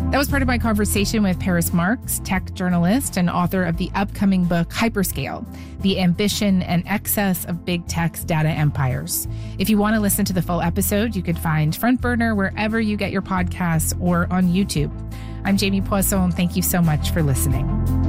That was part of my conversation with Paris Marx, tech journalist and author of the upcoming book Hyperscale, The Ambition and Excess of Big Tech's Data Empires. If you want to listen to the full episode, you can find Front Burner wherever you get your podcasts or on YouTube. I'm Jamie Poisson. Thank you so much for listening.